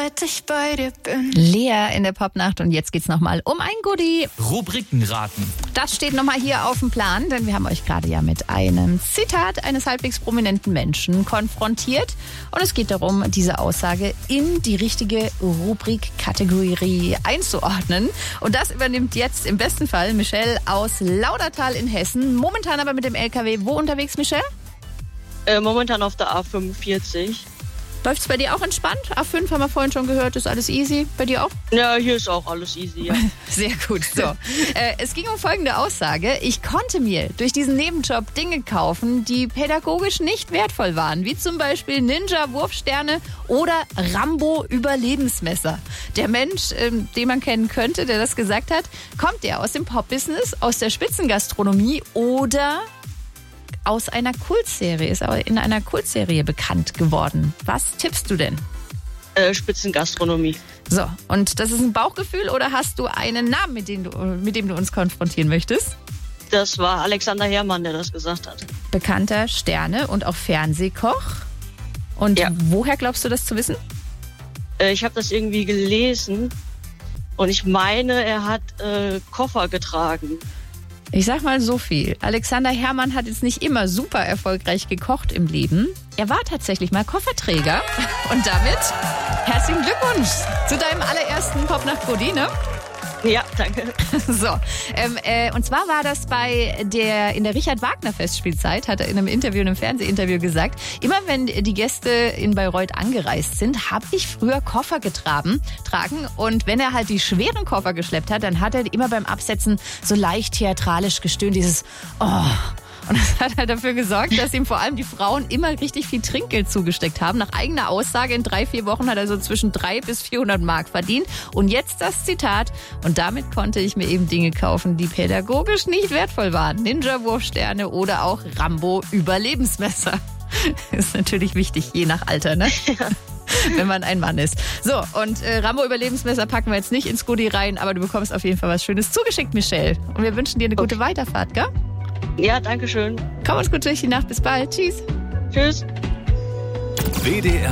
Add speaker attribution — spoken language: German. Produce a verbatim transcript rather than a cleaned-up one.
Speaker 1: seit ich bei dir bin.
Speaker 2: Lea in der Popnacht und jetzt geht's nochmal um ein Goodie.
Speaker 3: Rubrikenraten.
Speaker 2: Das steht nochmal hier auf dem Plan, denn wir haben euch gerade ja mit einem Zitat eines halbwegs prominenten Menschen konfrontiert. Und es geht darum, diese Aussage in die richtige Rubrikkategorie einzuordnen. Und das übernimmt jetzt im besten Fall Michelle aus Laudertal in Hessen. Momentan aber mit dem L K W wo unterwegs, Michelle?
Speaker 4: Äh, momentan auf der A fünfundvierzig.
Speaker 2: Läuft's bei dir auch entspannt? A fünf haben wir vorhin schon gehört, ist alles easy. Bei dir auch?
Speaker 4: Ja, hier ist auch alles easy, ja.
Speaker 2: Sehr gut. So, äh, es ging um folgende Aussage. Ich konnte mir durch diesen Nebenjob Dinge kaufen, die pädagogisch nicht wertvoll waren, wie zum Beispiel Ninja-Wurfsterne oder Rambo-Überlebensmesser. Der Mensch, ähm, den man kennen könnte, der das gesagt hat, kommt der aus dem Pop-Business, aus der Spitzengastronomie oder aus einer Kultserie, ist aber in einer Kultserie bekannt geworden. Was tippst du denn?
Speaker 4: Äh, Spitzengastronomie.
Speaker 2: So, und das ist ein Bauchgefühl oder hast du einen Namen, mit dem du, mit dem du uns konfrontieren möchtest?
Speaker 4: Das war Alexander Herrmann, der das gesagt hat.
Speaker 2: Bekannter Sterne- und auch Fernsehkoch. Und
Speaker 4: Ja.
Speaker 2: woher glaubst du das zu wissen?
Speaker 4: Äh, ich habe das irgendwie gelesen und ich meine, er hat äh, Koffer getragen.
Speaker 2: Ich sag mal so viel. Alexander Herrmann hat jetzt nicht immer super erfolgreich gekocht im Leben. Er war tatsächlich mal Kofferträger. Und damit herzlichen Glückwunsch zu deinem allerersten Popnacht-Goodie, ne?
Speaker 4: Ja, danke.
Speaker 2: So, ähm, äh, und zwar war das bei der, in der Richard-Wagner-Festspielzeit, hat er in einem Interview, in einem Fernsehinterview gesagt, immer wenn die Gäste in Bayreuth angereist sind, habe ich früher Koffer getragen, tragen und wenn er halt die schweren Koffer geschleppt hat, dann hat er immer beim Absetzen so leicht theatralisch gestöhnt, dieses Oh. Und das hat halt dafür gesorgt, dass ihm vor allem die Frauen immer richtig viel Trinkgeld zugesteckt haben. Nach eigener Aussage, in drei, vier Wochen hat er so zwischen dreihundert bis vierhundert Mark verdient. Und jetzt das Zitat. Und damit konnte ich mir eben Dinge kaufen, die pädagogisch nicht wertvoll waren. Ninja-Wurfsterne oder auch Rambo-Überlebensmesser. Ist natürlich wichtig, je nach Alter, ne?
Speaker 4: Ja.
Speaker 2: Wenn man ein Mann ist. So, und äh, Rambo-Überlebensmesser packen wir jetzt nicht ins Goodie rein, aber du bekommst auf jeden Fall was Schönes zugeschickt, Michelle. Und wir wünschen dir eine gute Weiterfahrt, gell?
Speaker 4: Ja, danke schön.
Speaker 2: Komm uns gut durch die Nacht. Bis bald. Tschüss.
Speaker 4: Tschüss.
Speaker 3: W D R